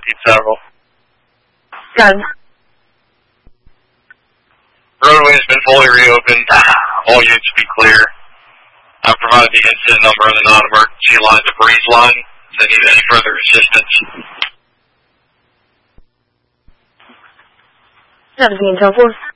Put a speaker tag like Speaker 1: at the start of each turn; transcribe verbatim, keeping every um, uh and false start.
Speaker 1: Pete Several.
Speaker 2: Got it.
Speaker 1: Roadway has been fully reopened. All units be clear. I've provided the incident number on the non-emergency line to Breeze Line. If they need any further assistance.
Speaker 2: That is the Intel Force.